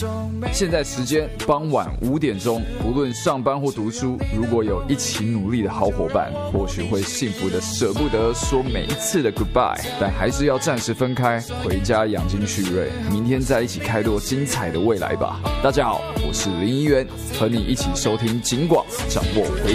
现在时间傍晚5点钟，无论上班或读书，如果有一起努力的好伙伴，或许会幸福的舍不得说每一次的 goodbye， 但还是要暂时分开，回家养精蓄锐，明天再一起开拓精彩的未来吧。大家好，我是林一元，和你一起收听警广，掌握回